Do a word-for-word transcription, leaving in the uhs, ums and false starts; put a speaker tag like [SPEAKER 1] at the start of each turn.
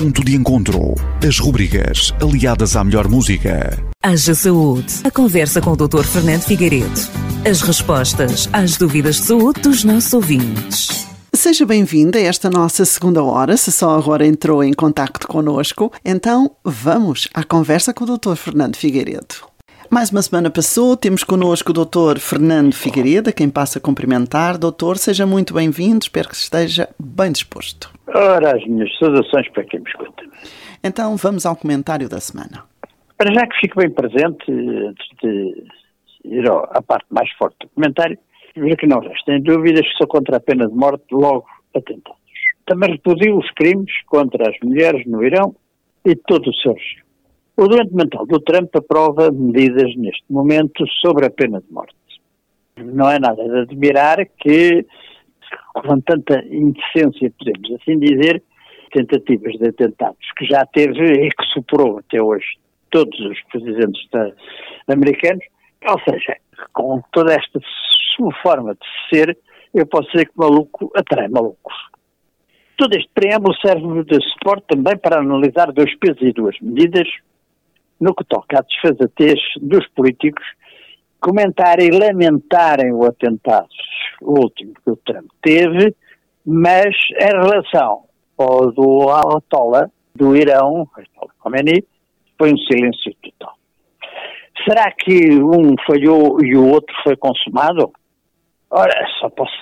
[SPEAKER 1] Ponto de Encontro. As rubricas aliadas à melhor música.
[SPEAKER 2] Haja Saúde. A conversa com o doutor Fernando Figueiredo. As respostas às dúvidas de saúde dos nossos ouvintes.
[SPEAKER 3] Seja bem-vindo a esta nossa segunda hora. Se só agora entrou em contacto connosco, então vamos à conversa com o doutor Fernando Figueiredo. Mais uma semana passou, temos connosco o doutor Fernando Figueiredo, a quem passo a cumprimentar. Doutor, seja muito bem-vindo, espero que esteja bem disposto.
[SPEAKER 4] Ora, as minhas saudações para quem me escuta.
[SPEAKER 3] Então vamos ao comentário da semana.
[SPEAKER 4] Para já que fico bem presente, antes de ir à parte mais forte do comentário, ver que não restem dúvidas que sou contra a pena de morte logo atentados. Também repudio os crimes contra as mulheres no Irão e todo o seu regime. O doente mental do Trump aprova medidas neste momento sobre a pena de morte. Não é nada de admirar que, com tanta indecência, podemos assim dizer, tentativas de atentados que já teve e que superou até hoje todos os presidentes da, americanos, ou seja, com toda esta sua forma de ser, eu posso dizer que maluco atrai malucos. Todo este preâmbulo serve de suporte também para analisar dois pesos e duas medidas no que toca à desfazatez dos políticos comentarem e lamentarem o atentado último que o Trump teve, mas em relação ao do Ayatollah do Irão, Ayatollah Khomeini, foi um silêncio total. Será que um falhou e o outro foi consumado? Ora, só posso